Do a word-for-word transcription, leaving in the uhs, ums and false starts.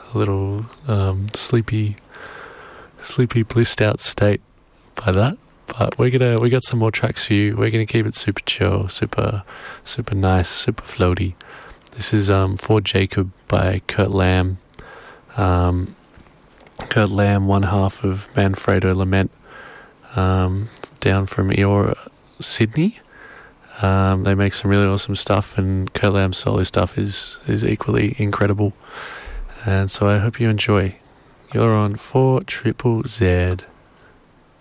a little um, sleepy, sleepy, blissed out state by that. But we're gonna we got some more tracks for you. We're gonna keep it super chill, super, super nice, super floaty. This is um, For Jacob by Kurt Lamb. Um, Kurt Lamb, one half of Manfredo Lament, um, down from Eora, Sydney. Um, they make some really awesome stuff, and Kurt Lamb's solo stuff is is equally incredible. And so I hope you enjoy. You're on four Triple Z.